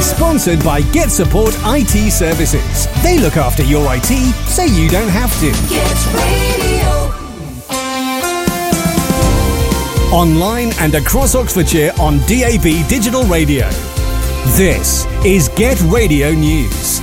is sponsored by Get Support IT Services. They look after your IT so you don't have to. Get Radio. Online and across Oxfordshire on DAB Digital Radio. This is Get Radio News.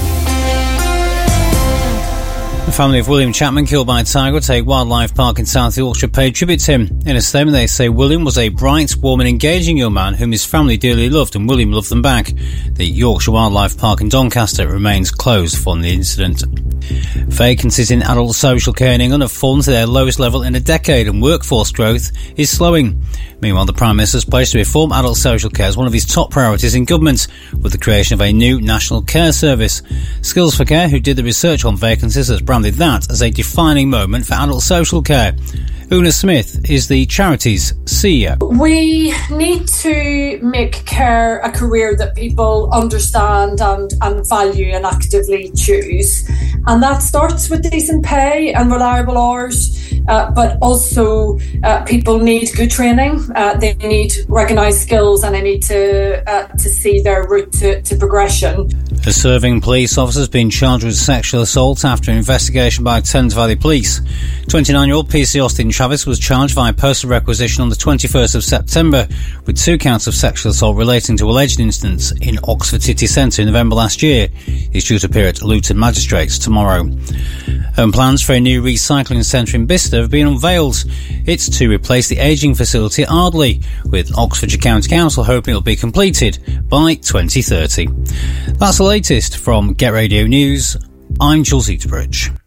The family of William Chapman, killed by a tiger at Take Wildlife Park in South Yorkshire, paid tribute to him. In a statement, they say William was a bright, warm and engaging young man whom his family dearly loved, and William loved them back. The Yorkshire Wildlife Park in Doncaster remains closed following the incident. Vacancies in adult social care in England have fallen to their lowest level in a decade, and workforce growth is slowing. Meanwhile, the Prime Minister has pledged to reform adult social care as one of his top priorities in government, with the creation of a new national care service. Skills for Care, who did the research on vacancies, has branded that as a defining moment for adult social care. Una Smith is the charity's CEO. We need to make care a career that people understand and value and actively choose. And that starts with decent pay and reliable hours, but also people need good training. They need recognised skills, and they need to see their route to progression. A serving police officer has been charged with sexual assault after an investigation by Thames Valley Police. 29-year-old PC Austin Travis was charged via postal requisition on the 21st of September with 2 counts of sexual assault relating to alleged incidents in Oxford City Centre in November last year. He's due to appear at Luton Magistrates tomorrow. Home plans for a new recycling centre in Bicester have been unveiled. It's to replace the ageing facility at Ardley, with Oxfordshire County Council hoping it'll be completed by 2030. That's the latest from Get Radio News. I'm Jules Eaterbridge.